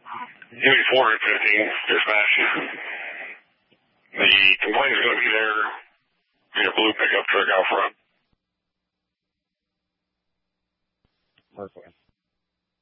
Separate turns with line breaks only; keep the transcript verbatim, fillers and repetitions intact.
Give me four hundred fifteen, dispatch. The complaint is going to be there in a blue pickup truck out front.
Perfect.